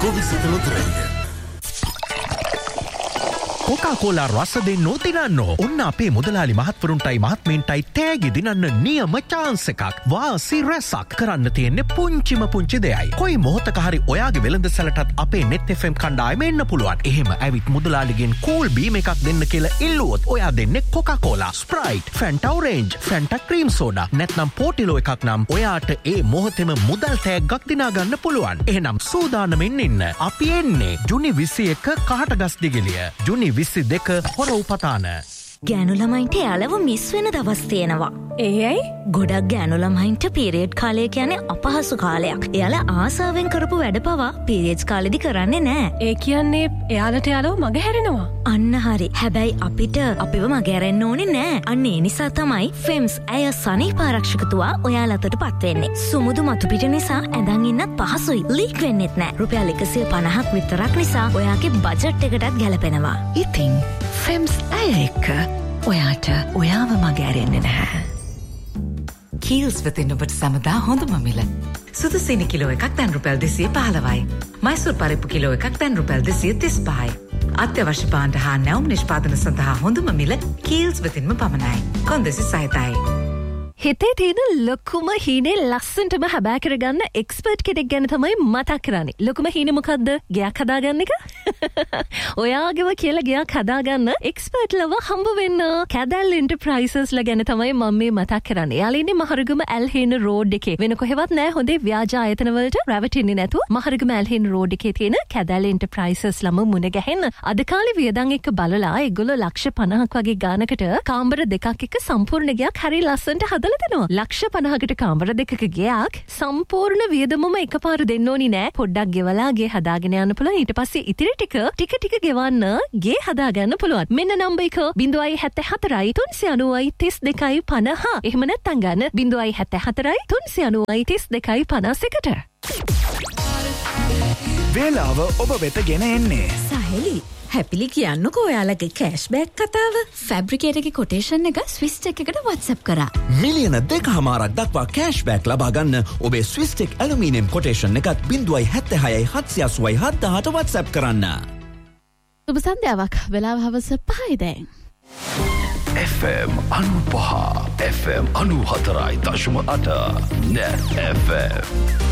Govisita Loteria. Coca Cola රස දෙන්න දිනන්නෝ. ඔන්න අපේ මුදලාලි මහත්වරුන්ටයි මහත්මීන්ටයි තෑගි දිනන්න නියම chance එකක්. වාසි රැසක් කරන්න තියෙන්නේ පුංචි දෙයයි. කොයි මොහොතක හරි ඔයාගේ වෙළඳ සැලටත් අපේ Net FM කණ්ඩායම එන්න පුළුවන්. එහෙම ඇවිත් මුදලාලිගෙන් කූල් බීම් එකක් දෙන්න කියලා ඉල්ලුවොත් ඔයා දෙන්නේ Coca Cola, Sprite, ෆැන්ටා orange, ෆැන්ටා cream soda නැත්නම් පෝටිලෝ එකක් නම් ඔයාට ඒ මොහොතේම මුදල් තෑග්ගක් දිනා ගන්න පුළුවන්. එහෙනම් සූදානමින් ඉන්න. අපි එන්නේ ජුනි 21 කහටගස් දිගිලිය. ජුනි 22 හොර උපතාන. ගෑනු ළමයින්ට යාළව මිස් වෙන දවස් තියෙනවා. ඒ ඇයි? ගොඩක් ගෑනු ළමයින්ට පීරියඩ් කාලය කියන්නේ අපහසු කාලයක්. එයාලා ආසාවෙන් කරපු වැඩ පවා පීරියඩ්ස් කාලෙදි කරන්නේ නැහැ. ඒ කියන්නේ එයාලට යාළව මගහැරෙනවා. අන්න හරි. හැබැයි අපිට අපිව මගහැරෙන්න ඕනේ නැහැ. අන්න ඒ නිසා තමයි FEMS ඇය සනීප ආරක්ෂකතුවා ඔයාලටට පත් වෙන්නේ. සුමුදු මතු පිට නිසා ඇඳන් ඉන්නත් පහසුයි. ලීක් වෙන්නෙත් නැහැ. රුපියල් 150ක් විතරක් නිසා ඔයාගේ බජට් එකටත් ගැලපෙනවා. ඉතින් FEMS ඇය එක්ක ඔයාට ඔයාව මගහැරෙන්නේ නැහැ. කීල්ස් වෙතින් ඔබට සමදා හොඳම මිල. සුදු සීනි කිලෝ එකක් දැන් රුපියල් 215යි. මයිසූර් පරිප්පු කිලෝ එකක් දැන් රුපියල් 235යි. අත්‍යවශ්‍ය භාණ්ඩ හා නැවුම් නිෂ්පාදන සඳහා හොඳම මිල කීල්ස් වෙතින්ම පමණයි. කොන්දෙසි සහිතයි. හිතේ තියෙන ලොකුම හීනේ ලස්සනටම හැබෑ කරගන්න එක්ස්පර්ට් කෙනෙක් ගැන තමයි මතක් කරන්නේ. ලොකුම හීනේ මොකද්ද? ගයක් හදාගන්න එක. ඔයාගේව කියලා ගයක් හදාගන්න එක්ස්පර්ට් ලව හම්බ වෙන්න. කැදල් එන්ටර්ප්‍රයිසස් ලා ගැන තමයි මම මේ මතක් කරන්නේ. යාළුවා ඉන්නේ මහරගම ඇල්හේන රෝඩ් එකේ. වෙන කොහෙවත් නෑ හොඳේ ව්‍යාජ ආයතන වලට රැවටෙන්නේ නැතුව මහරගම ඇල්හේන රෝඩ් එකේ තියෙන කැදල් එන්ටර්ප්‍රයිසස් ලම මුණ ගැහෙන්න. අද කාලේ වියදම් එක්ක බලලා ඒගොල්ලෝ ලක්ෂ 50ක් වගේ ගානකට කාමර දෙකක් එක්ක සම්පූර්ණ ගයක් හරි ලස්සනට හදලා දෙනවා. ලක්ෂ 50කට කාමර දෙකක ගයක් සම්පූර්ණ වියදමම එකපාර දෙන්න ඕනි නෑ. පොඩ්ඩක් ගෙවලා ගේ හදාගෙන යන්න පුළුවන්. ඊට පස්සේ ඉතිරි ටික ගෙවන්න ගේ හදාගන්න පුළුවන්. මෙන්න නම්බර් එක 074යි 390යි 32යි 50. එහෙම නැත්නම් ගන්න 074යි 390යි 32යි 51ට. වේලාව ඔබ වෙත ගෙන එන්නේ. සහලි හැපිලි කියන්නකෝ ඔයාලගේ කෑෂ්බෑක් කතාව. ෆැබ්‍රිකේට් එකේ කොටේෂන් එක ස්විස්ටෙක් එකට WhatsApp කරා. මිලියන 2.5ක් දක්වා කෑෂ්බෑක් ලබා ගන්න ඔබේ ස්විස්ටෙක් ඇලුමිනියම් කොටේෂන් එකත් 0.76යි 780යි WhatsApp කරන්න. සුබ සන්ධ්‍යාවක්. වෙලාව හවස 5යි දැන්. FM 95 FM 94.8 Net FM